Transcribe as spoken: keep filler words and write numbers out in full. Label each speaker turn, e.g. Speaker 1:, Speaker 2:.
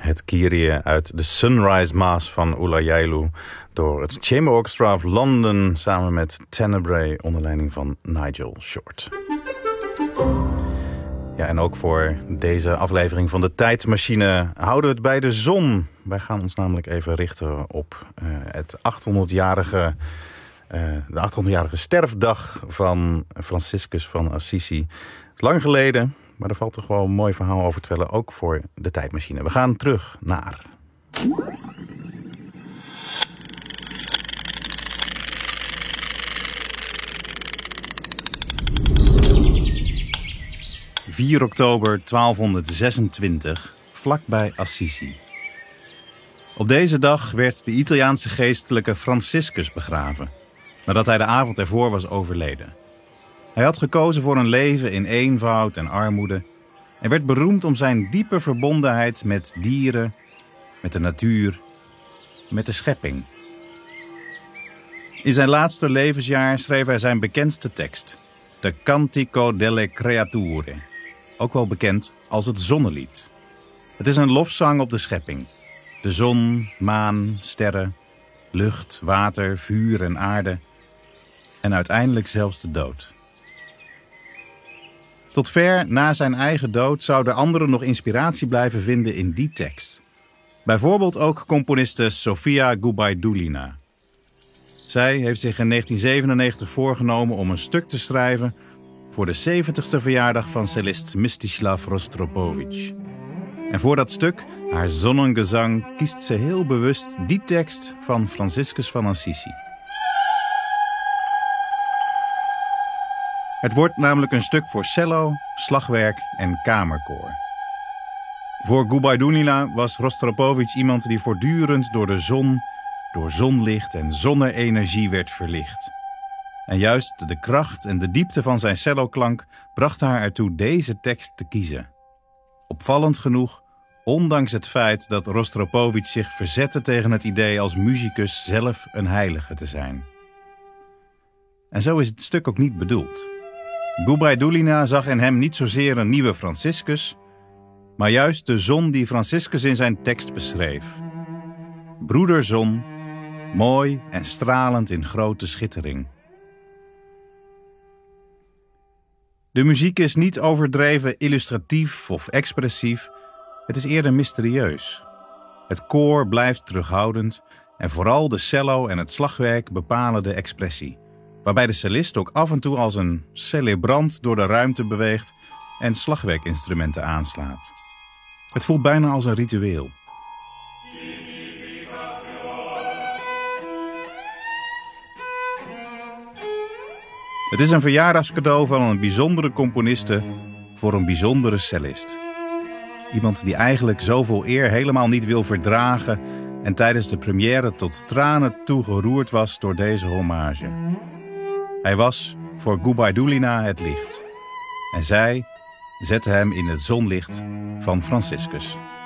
Speaker 1: het Kyrie uit de Sunrise Mass van Olayelu door het Chamber Orchestra of London samen met Tenebrae onder leiding van Nigel Short. Ja, en ook voor deze aflevering van de Tijdmachine houden we het bij de zon. Wij gaan ons namelijk even richten op uh, het achthonderdjarige, uh, de achthonderdjarige sterfdag van Franciscus van Assisi. Het is lang geleden, maar er valt toch wel een mooi verhaal over te vertellen, ook voor de Tijdmachine. We gaan terug naar... vier oktober twaalfhonderdzesentwintig, vlakbij Assisi. Op deze dag werd de Italiaanse geestelijke Franciscus begraven, nadat hij de avond ervoor was overleden. Hij had gekozen voor een leven in eenvoud en armoede en werd beroemd om zijn diepe verbondenheid met dieren, met de natuur, met de schepping. In zijn laatste levensjaar schreef hij zijn bekendste tekst, de Cantico delle Creature, ook wel bekend als het Zonnelied. Het is een lofzang op de schepping. De zon, maan, sterren, lucht, water, vuur en aarde en uiteindelijk zelfs de dood. Tot ver na zijn eigen dood zouden anderen nog inspiratie blijven vinden in die tekst. Bijvoorbeeld ook componiste Sofia Gubaidulina. Zij heeft zich in negentien zevenennegentig voorgenomen om een stuk te schrijven voor de zeventigste verjaardag van cellist Mstislav Rostropovich. En voor dat stuk, haar Sonnengezang, kiest ze heel bewust die tekst van Franciscus van Assisi. Het wordt namelijk een stuk voor cello, slagwerk en kamerkoor. Voor Gubaidulina was Rostropovich iemand die voortdurend door de zon, door zonlicht en zonne-energie werd verlicht. En juist de kracht en de diepte van zijn celloklank brachten haar ertoe deze tekst te kiezen. Opvallend genoeg, ondanks het feit dat Rostropovich zich verzette tegen het idee als muzikus zelf een heilige te zijn. En zo is het stuk ook niet bedoeld. Gubaidulina zag in hem niet zozeer een nieuwe Franciscus, maar juist de zon die Franciscus in zijn tekst beschreef. Broederzon, mooi en stralend in grote schittering. De muziek is niet overdreven illustratief of expressief, het is eerder mysterieus. Het koor blijft terughoudend en vooral de cello en het slagwerk bepalen de expressie, waarbij de cellist ook af en toe als een celebrant door de ruimte beweegt en slagwerkinstrumenten aanslaat. Het voelt bijna als een ritueel. Het is een verjaardagscadeau van een bijzondere componiste voor een bijzondere cellist. Iemand die eigenlijk zoveel eer helemaal niet wil verdragen en tijdens de première tot tranen toe geroerd was door deze hommage. Hij was voor Gubaidulina het licht en zij zette hem in het zonlicht van Franciscus.